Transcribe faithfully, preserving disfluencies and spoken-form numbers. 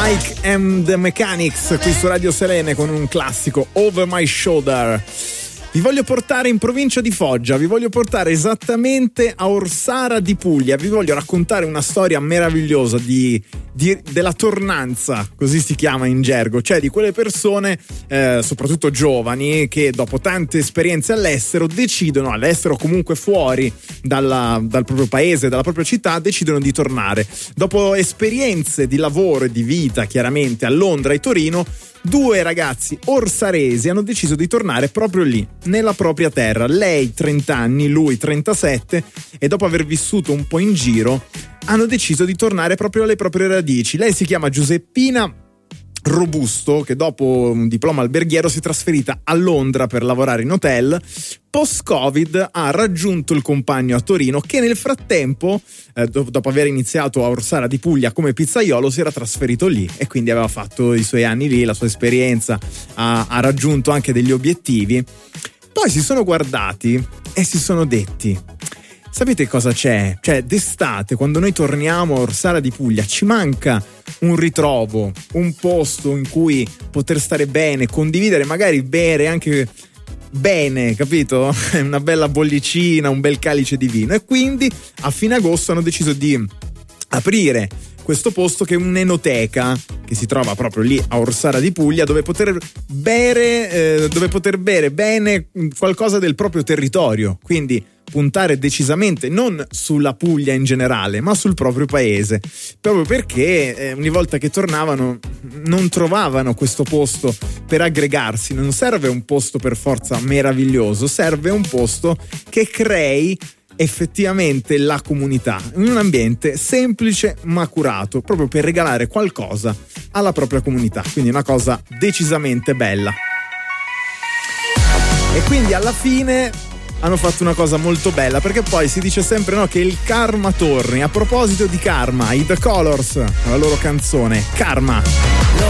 Mike and the Mechanics qui su Radio Selene con un classico, Over My Shoulder. Vi voglio portare in provincia di Foggia, vi voglio portare esattamente a Orsara di Puglia, vi voglio raccontare una storia meravigliosa di, di, della tornanza, così si chiama in gergo, cioè di quelle persone, eh, soprattutto giovani, che dopo tante esperienze all'estero decidono, all'estero o comunque fuori dalla, dal proprio paese, dalla propria città, decidono di tornare. Dopo esperienze di lavoro e di vita, chiaramente, a Londra e Torino, due ragazzi orsaresi hanno deciso di tornare proprio lì, nella propria terra. Lei trenta anni, lui trentasette, e dopo aver vissuto un po' in giro hanno deciso di tornare proprio alle proprie radici. Lei si chiama Giuseppina Robusto, che dopo un diploma alberghiero si è trasferita a Londra per lavorare in hotel. Post-Covid ha raggiunto il compagno a Torino, che nel frattempo, eh, dopo aver iniziato a Orsara di Puglia come pizzaiolo, si era trasferito lì e quindi aveva fatto i suoi anni lì, la sua esperienza, ha, ha raggiunto anche degli obiettivi. Poi si sono guardati e si sono detti: sapete cosa c'è? Cioè, d'estate, quando noi torniamo a Orsara di Puglia, ci manca un ritrovo, un posto in cui poter stare bene, condividere, magari bere anche bene, capito? Una bella bollicina, un bel calice di vino. E quindi a fine agosto hanno deciso di aprire questo posto, che è un'enoteca che si trova proprio lì a Orsara di Puglia, dove poter bere eh, dove poter bere bene qualcosa del proprio territorio, quindi puntare decisamente non sulla Puglia in generale, ma sul proprio paese, proprio perché eh, ogni volta che tornavano non trovavano questo posto per aggregarsi. Non serve un posto per forza meraviglioso, serve un posto che crei effettivamente la comunità, in un ambiente semplice ma curato, proprio per regalare qualcosa alla propria comunità. Quindi una cosa decisamente bella. E quindi alla fine hanno fatto una cosa molto bella, perché poi si dice sempre, no, che il karma torni. A proposito di karma, i The Colors, la loro canzone Karma.